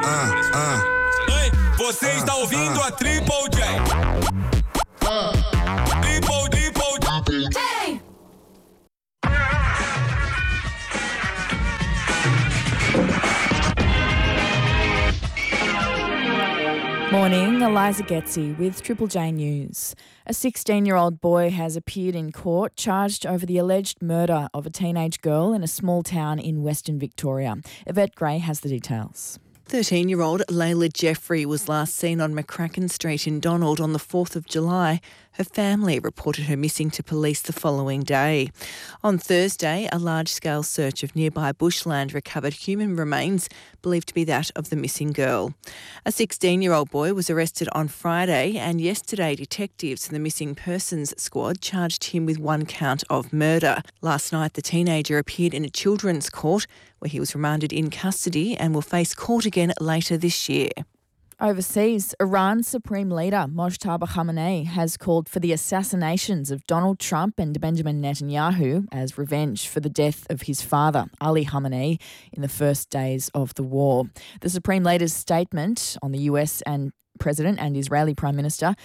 Ei, você está ouvindo a Triple J. Triple J. Morning, Eliza Getzi with Triple J News. A 16-year-old boy has appeared in court charged over the alleged murder of a teenage girl in a small town in Western Victoria. Yvette Gray has the details. 13-year-old Layla Jeffrey was last seen on McCracken Street in Donald on the 4th of July. Her family reported her missing to police the following day. On Thursday, a large-scale search of nearby bushland recovered human remains believed to be that of the missing girl. A 16-year-old boy was arrested on Friday, and yesterday detectives in the Missing Persons Squad charged him with one count of murder. Last night, the teenager appeared in a children's court where he was remanded in custody and will face court again later this year. Overseas, Iran's Supreme Leader Mojtaba Khamenei has called for the assassinations of Donald Trump and Benjamin Netanyahu as revenge for the death of his father, Ali Khamenei, in the first days of the war. The Supreme Leader's statement on the US and President and Israeli President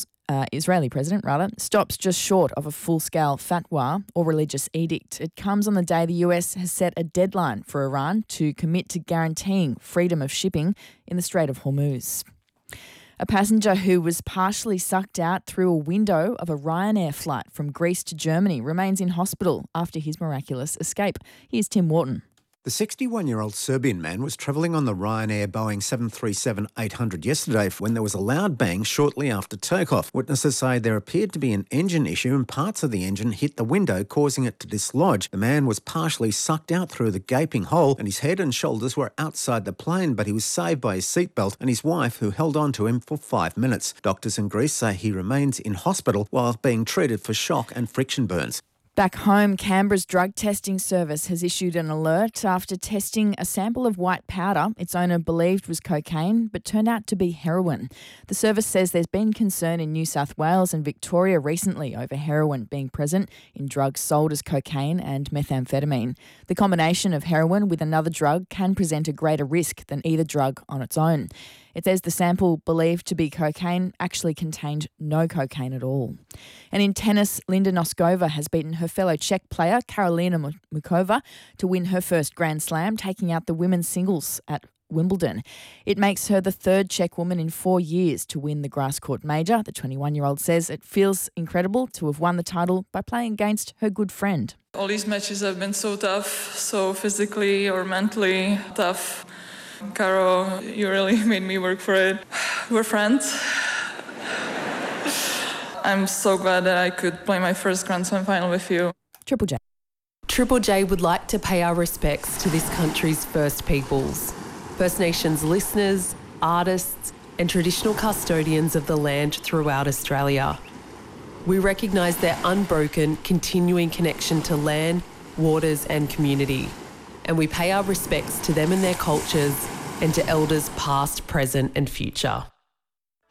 stops just short of a full-scale fatwa or religious edict. It comes on the day the US has set a deadline for Iran to commit to guaranteeing freedom of shipping in the Strait of Hormuz. A passenger who was partially sucked out through a window of a Ryanair flight from Greece to Germany remains in hospital after his miraculous escape. Here's Tim Wharton. The 61-year-old Serbian man was travelling on the Ryanair Boeing 737-800 yesterday when there was a loud bang shortly after takeoff. Witnesses say there appeared to be an engine issue and parts of the engine hit the window, causing it to dislodge. The man was partially sucked out through the gaping hole and his head and shoulders were outside the plane, but he was saved by his seatbelt and his wife, who held on to him for 5 minutes. Doctors in Greece say he remains in hospital while being treated for shock and friction burns. Back home, Canberra's drug testing service has issued an alert after testing a sample of white powder its owner believed was cocaine but turned out to be heroin. The service says there's been concern in New South Wales and Victoria recently over heroin being present in drugs sold as cocaine and methamphetamine. The combination of heroin with another drug can present a greater risk than either drug on its own. It says the sample believed to be cocaine actually contained no cocaine at all. And in tennis, Linda Noskova has beaten her fellow Czech player Karolina Mukova to win her first Grand Slam, taking out the women's singles at Wimbledon. It makes her the third Czech woman in 4 years to win the grass court major. The 21-year-old says it feels incredible to have won the title by playing against her good friend. All these matches have been so tough, so physically or mentally tough. Caro, you really made me work for it. We're friends. I'm so glad that I could play my first Grand Slam final with you. Triple J. Triple J would like to pay our respects to this country's First Peoples, First Nations listeners, artists and traditional custodians of the land throughout Australia. We recognise their unbroken, continuing connection to land, waters and community. And we pay our respects to them and their cultures and to elders past, present and future.